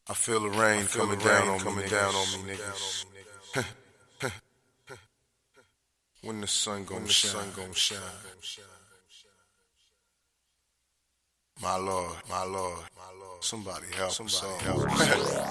I feel the rain coming down on me, niggas. When the sun gon' shine. My Lord, somebody help, somebody help.